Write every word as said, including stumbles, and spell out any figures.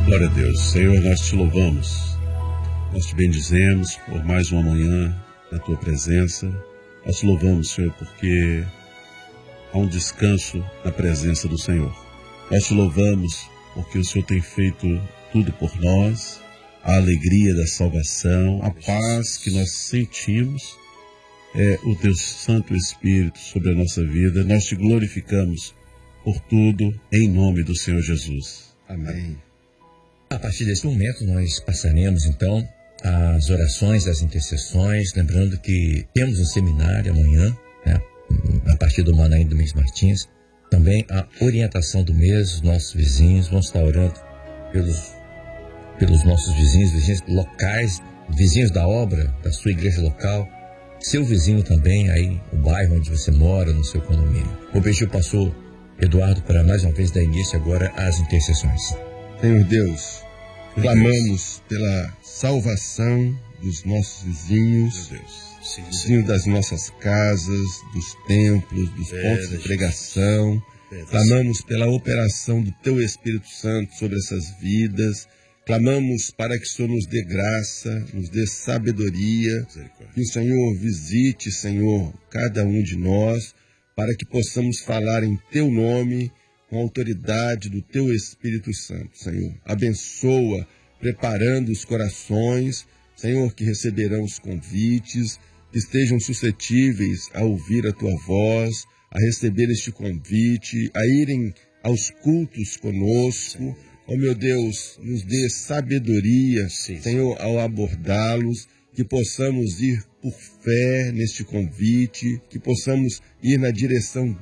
Glória a Deus. Senhor, nós te louvamos, nós te bendizemos por mais uma manhã na tua presença. Nós te louvamos, Senhor, porque há um descanso na presença do Senhor. Nós te louvamos porque o Senhor tem feito tudo por nós, a alegria da salvação, a paz que nós sentimos, é o teu Santo Espírito sobre a nossa vida. Nós te glorificamos por tudo, em nome do Senhor Jesus. Amém. A partir desse momento, nós passaremos, então, as orações, as intercessões, lembrando que temos um seminário amanhã, né, a partir do Manaim do Domingos Martins, também a orientação do mês, os nossos vizinhos, vamos estar orando pelos, pelos nossos vizinhos, vizinhos locais, vizinhos da obra, da sua igreja local, seu vizinho também, aí, o bairro onde você mora, no seu condomínio. Vou pedir o pastor Eduardo para mais uma vez dar início agora às intercessões. Senhor Deus, clamamos pela salvação dos nossos vizinhos, Sim, vizinhos das nossas casas, dos templos, dos É, pontos de Jesus. pregação. É, Clamamos pela operação do Teu Espírito Santo sobre essas vidas. Clamamos para que o Senhor nos dê graça, nos dê sabedoria, Misericórdia. que o Senhor visite, Senhor, cada um de nós, para que possamos falar em Teu nome, com a autoridade do Teu Espírito Santo, Senhor. Abençoa, preparando os corações, Senhor, que receberão os convites, que estejam suscetíveis a ouvir a Tua voz, a receber este convite, a irem aos cultos conosco. Oh, meu Deus, nos dê sabedoria, Sim. Senhor, ao abordá-los, que possamos ir por fé neste convite, que possamos ir na direção